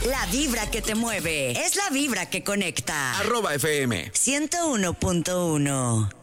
La vibra que te mueve es la vibra que conecta. @FM 101.1